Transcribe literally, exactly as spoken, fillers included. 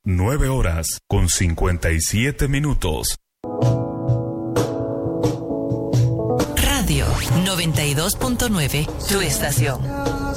nueve horas con cincuenta y siete minutos. Radio noventa y dos punto nueve, tu estación.